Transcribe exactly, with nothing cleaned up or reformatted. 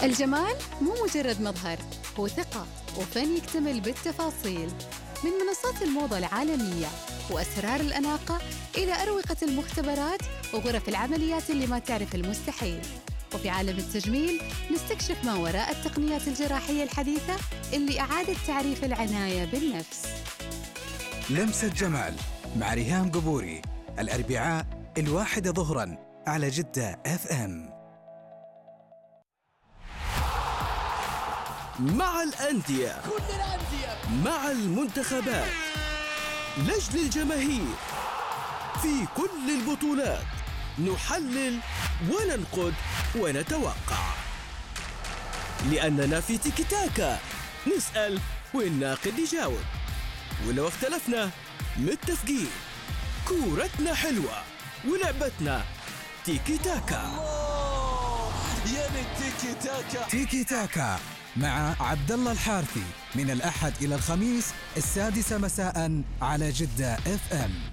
الجمال مو مجرد مظهر، هو ثقة وفن يكتمل بالتفاصيل. من منصات الموضة العالمية وأسرار الأناقة إلى أروقة المختبرات وغرف العمليات اللي ما تعرف المستحيل. وفي عالم التجميل نستكشف ما وراء التقنيات الجراحية الحديثة اللي أعادت تعريف العناية بالنفس. لمسة جمال مع ريهام قبوري، الأربعاء الواحدة ظهراً على جدة اف ام. مع الأندية، كل الأندية، مع المنتخبات، لجل الجماهير، في كل البطولات نحلل وننقد ونتوقع، لأننا في تيكي تاكا نسأل والناقد يجاوب، ولو اختلفنا متفقين. كورتنا حلوة ولعبتنا تيكي تاكا. يا تيكي تاكا. تيكي تاكا مع عبد الله الحارثي من الأحد إلى الخميس السادسة مساء على جدة اف ام.